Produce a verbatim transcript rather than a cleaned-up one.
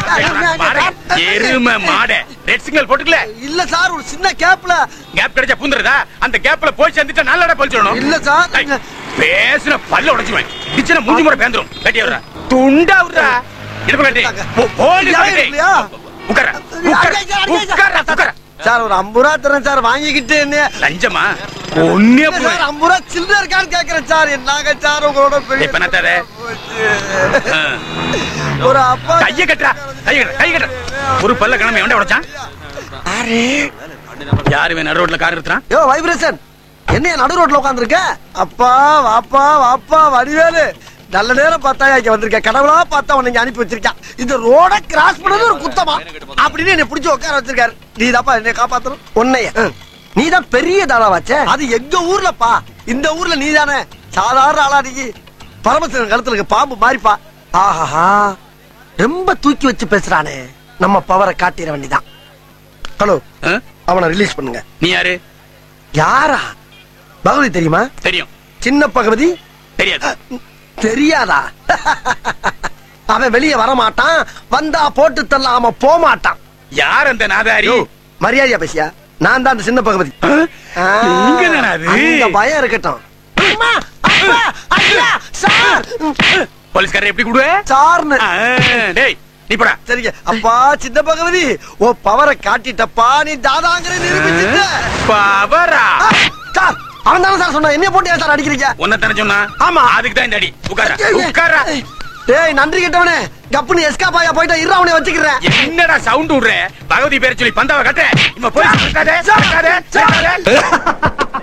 எருமை மாட red signal போட்டுக்கல. இல்ல சார், ஒரு சின்ன கேப்ல கேப் கிடைச்சா பூந்துறதா? அந்த கேப்ல போய் சேர்ந்துட்டா நல்லடா போயிடணும். இல்ல சார், பேசுன பல்ல உடைச்சுவேன். கிச்சன மூஞ்சி முறை பேந்துரும். கட்டி விடுறா, துண்டா விடுறா. இடுப்பு கட்டி போலி இல்லையா? உட்கார உட்கார உட்கார. சார் ஒரு ஐம்பது ரூபா தரேன் சார், வாங்கிக்கிட்டு என்ன லஞ்சமா? ஒன்னே சார் ஐம்பது ரூபா சில்லற இருக்கான்னு கேக்குறேன் சார். என்னங்க சார் உங்களோட பெரிய இப்ப என்ன தர? ஒரு அப்பா கைய கட்டுறா, கைய கட்டுற, கைய கட்டுற. ஒரு பல்ல கிளம்பி எவன்டா உடைச்சான்? யாரு வேணும் நடு ரோட்ல கார் நிறுத்துறான்? யோ வைப்ரேஷன், என்ன நடு ரோட்ல உட்கார்ந்துருக்க? அப்பா வாப்பா வாப்பா வடிவேலு, நல்ல நேரம் பார்த்தா இங்க வந்திருக்க. கடவுளா பார்த்தா உன்னை அனுப்பி வச்சிருக்கான். இந்த ரோட கிராஸ் பண்ணது ஒரு குத்தமா அப்படின்னு என்ன பிடிச்சு உட்கார வச்சிருக்காரு. நீ தாப்பா என்னை காப்பாத்தணும். உன்னைய நீதான் பெரிய தாளாவாச்சே. அது எங்க ஊர்லப்பா, இந்த ஊர்ல நீ தானே சாதாரண ஆளா. நீ பரமசிவன் கழுத்துல இருக்க பாம்பு மாறிப்பா. ஆஹா, ரொம்ப தூக்கி வச்சு பேசுறானே. நம்ம பவரை காட்டிட வேண்டிதான். ஹலோ, அவனை ரிலீஸ் பண்ணுங்க. நீ யாரு? யாரா? பகவதி தெரியுமா? தெரியும். சின்ன பகவதி தெரியாது. தெரியாதா? அவன் வெளியே வர மாட்டான், வந்தா போட்டு தள்ளாம போக மாட்டான். யார் அந்த நாதாரி? மரியாதையா பேசியா? நான் தான் அந்த சின்ன பகவதி. அந்த பயம் இருக்கட்டும். போலீஸ்காரர் எப்படி கூடுவே? சார்னு. டேய் நீ போடா. சரிங்க அப்பா. சின்ன பகவதி, ஓ பவரை காட்டிட்டப்பா. நீ தாதாங்கிற நிரூபிச்சிட்ட. பவரா? சார் அவன் தானே சார் சொன்னா, என்ன போட்டு ஏன் சார் அடிக்கிறீங்க? உன்னை தானே சொன்னா? ஆமா, அதுக்கு தான் இந்த அடி. உட்கார உட்கார. டேய் நன்றி கெட்டவனே, கப்புனு எஸ்கா பாயா போயிட்டா இரு, அவனை வச்சுக்கிறேன். என்னடா சவுண்ட் விடுற? பகவதி பேர் சொல்லி பந்தாவை கட்ட. இம்ம போய்